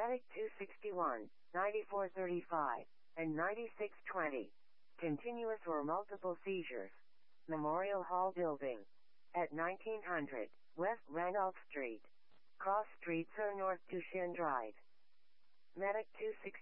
Medic 261, 9435, and 9620. Continuous or multiple seizures. Memorial Hall Building. At 1900, West Randolph Street. Cross Street, Sir North Tushin Drive. Medic 260.